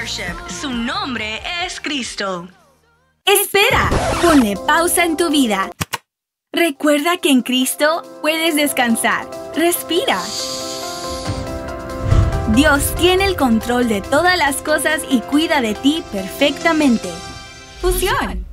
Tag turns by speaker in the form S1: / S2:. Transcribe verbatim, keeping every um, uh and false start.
S1: Worship. Su nombre es Cristo.
S2: Espera, ponle pausa en tu vida. Recuerda que en Cristo puedes descansar. Respira. Dios tiene el control de todas las cosas y cuida de ti perfectamente. Fusión.